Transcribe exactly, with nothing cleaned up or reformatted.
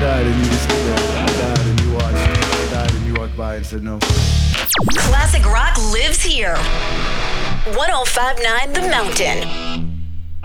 died and you just sit there. I died and you watched. I died and you walked by and said no. Classic rock lives here. one oh five point nine The Mountain.